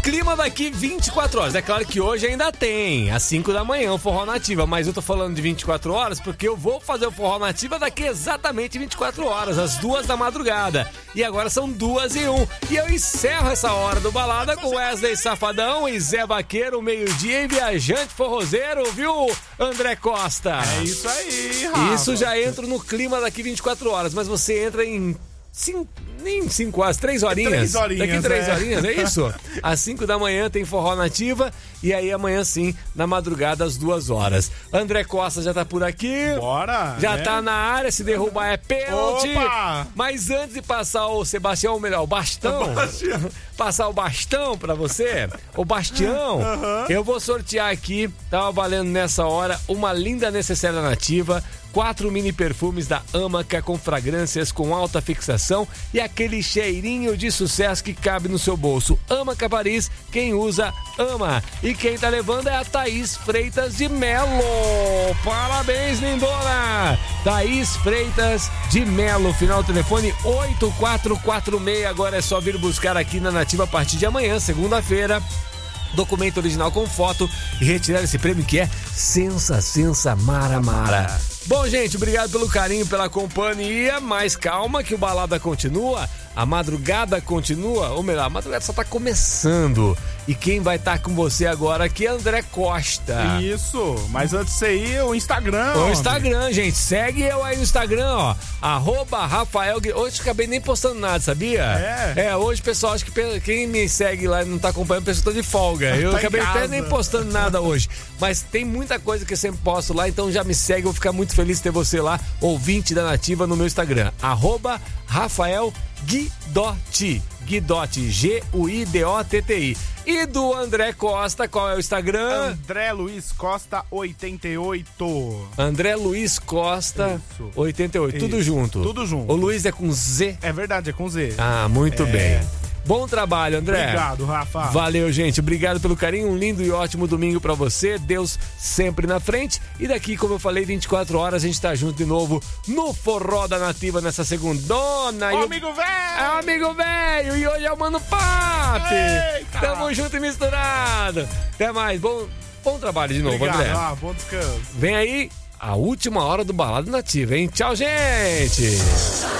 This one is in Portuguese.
clima daqui 24 horas. É claro que hoje ainda tem, às 5 da manhã, o Forró Nativa. Mas eu tô falando de 24 horas porque eu vou fazer o Forró Nativa daqui exatamente 24 horas, às 2 da madrugada. E agora são 2:01. E eu encerro essa hora do balada com Wesley Safadão e Zé Vaqueiro, meio-dia e Viajante Forrozeiro, viu, André Costa? É isso aí, Rafa. Isso já entra no clima daqui 24 horas, mas você entra em 5 horas, 3 horinhas. 3 horinhas. Daqui 3 horinhas, é isso? Às 5 da manhã tem Forró Nativa e aí amanhã sim, na madrugada, às 2 horas. André Costa já tá por aqui. Bora! Já tá na área, se derrubar é pênalti. Opa! Mas antes de passar o Sebastião, ou melhor, o Bastão, passar o bastão pra você, o Bastião, eu vou sortear aqui, tava valendo nessa hora, uma linda necessaire Nativa, 4 mini perfumes da Amaca com fragrâncias com alta fixação e aquele cheirinho de sucesso que cabe no seu bolso. Amaca Paris, quem usa, ama. E quem tá levando é a Thaís Freitas de Melo. Parabéns, lindona! Thaís Freitas de Melo, final do telefone 8446. Agora é só vir buscar aqui na Nativa a partir de amanhã, segunda-feira. Documento original com foto e retirar esse prêmio que é Sensa Mara. Bom, gente, obrigado pelo carinho, pela companhia, mas calma que o balada continua, a madrugada continua, ou melhor, a madrugada só tá começando. E quem vai estar com você agora aqui é André Costa. Isso, mas antes de você ir, o Instagram. O Instagram, gente, segue eu aí no Instagram, ó, @Rafael. Hoje acabei nem postando nada, sabia? Hoje o pessoal, acho que quem me segue lá e não tá acompanhando, o pessoal tá de folga. Eu acabei até nem postando nada hoje, mas tem muita coisa que eu sempre posto lá, então já me segue, eu vou ficar muito feliz de ter você lá, ouvinte da Nativa, no meu Instagram, @Rafael Guidotti, Guidotti. E do André Costa, qual é o Instagram? André Luiz Costa 88. André Luiz Costa Isso. 88, Isso. Tudo junto. Tudo junto. O Luiz é com Z? É verdade, é com Z. Ah, muito bem. Bom trabalho, André. Obrigado, Rafa. Valeu, gente. Obrigado pelo carinho. Um lindo e ótimo domingo pra você. Deus sempre na frente. E daqui, como eu falei, 24 horas a gente tá junto de novo no Forró da Nativa nessa segundona. Amigo velho! Amigo velho! E hoje é o Mano Pop! Tamo junto e misturado. Até mais. Bom trabalho de novo, Obrigado, André. Bom descanso. Vem aí a última hora do Balada Nativa, hein? Tchau, gente!